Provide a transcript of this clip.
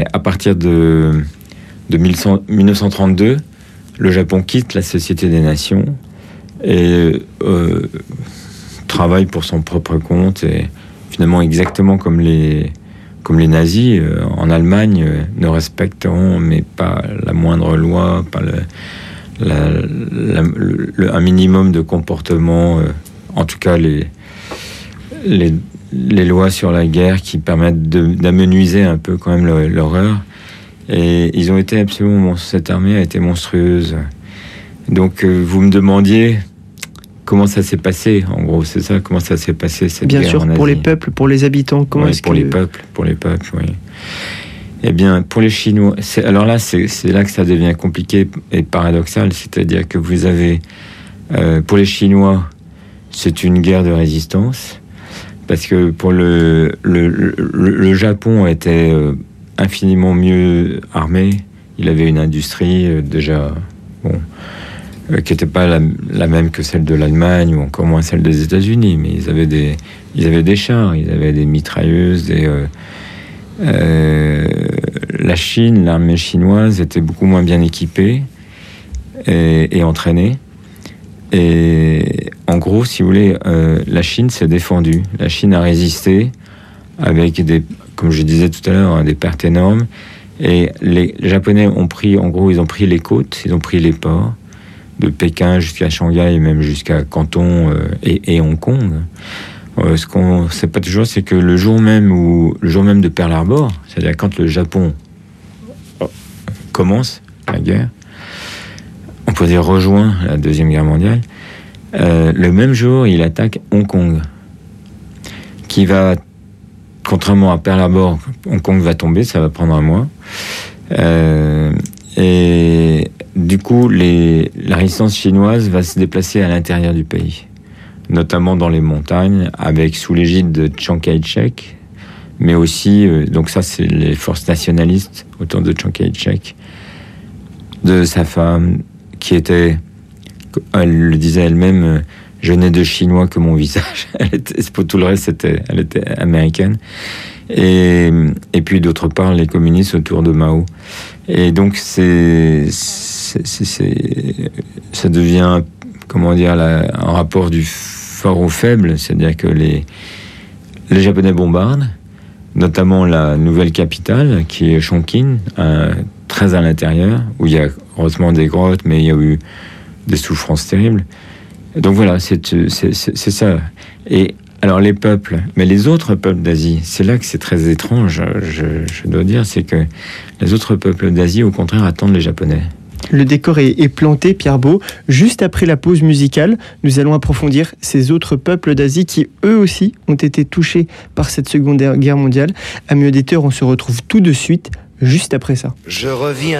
Et à partir de 1932, le Japon quitte la Société des Nations et travaille pour son propre compte, et finalement exactement comme les nazis en Allemagne ne respecteront mais pas la moindre loi, pas un minimum de comportement, en tout cas les lois sur la guerre qui permettent d'amenuiser un peu quand même l'horreur. Et ils ont été absolument... Cette armée a été monstrueuse. Donc vous me demandiez comment ça s'est passé, en gros, c'est ça, comment ça s'est passé cette guerre en Asie. Bien sûr, pour les peuples, pour les habitants, comment est-ce pour les peuples, oui. Eh bien, pour les Chinois, alors là, c'est là que ça devient compliqué et paradoxal, c'est-à-dire que vous avez, pour les Chinois, c'est une guerre de résistance, parce que pour le Japon était infiniment mieux armé, il avait une industrie déjà, qui n'était pas la même que celle de l'Allemagne, ou encore moins celle des États-Unis, mais ils avaient des chars, ils avaient des mitrailleuses, la Chine, l'armée chinoise était beaucoup moins bien équipée et entraînée. Et en gros, si vous voulez, la Chine s'est défendue. La Chine a résisté avec comme je disais tout à l'heure, des pertes énormes. Et les Japonais ont pris les côtes, ils ont pris les ports, de Pékin jusqu'à Shanghai, et même jusqu'à Canton et Hong Kong. Ce qu'on ne sait pas toujours, c'est que le jour même de Pearl Harbor, c'est-à-dire quand le Japon commence la guerre, on peut dire rejoint la Deuxième Guerre mondiale, le même jour, il attaque Hong Kong, qui va, contrairement à Pearl Harbor, Hong Kong va tomber, ça va prendre un mois. Et du coup, la résistance chinoise va se déplacer à l'intérieur du pays, notamment dans les montagnes, sous l'égide de Chiang Kai-shek, mais aussi, donc ça c'est les forces nationalistes autour de Chiang Kai-shek, de sa femme, qui était, elle le disait elle-même, je n'ai de chinois que mon visage. Pour tout le reste, elle était américaine. Et puis d'autre part, les communistes autour de Mao. Et donc ça devient, comment dire, un rapport du fort au faible, c'est-à-dire que les Japonais bombardent, notamment la nouvelle capitale, qui est Chongqing, très à l'intérieur, où il y a heureusement des grottes, mais il y a eu des souffrances terribles. Donc voilà, c'est ça. Et alors les peuples, mais les autres peuples d'Asie, c'est là que c'est très étrange, je dois dire, c'est que les autres peuples d'Asie, au contraire, attendent les Japonais. Le décor est planté, Pierre Beau. Juste après la pause musicale, nous allons approfondir ces autres peuples d'Asie qui, eux aussi, ont été touchés par cette Seconde Guerre mondiale. Amis auditeurs, on se retrouve tout de suite, juste après ça. Je reviens.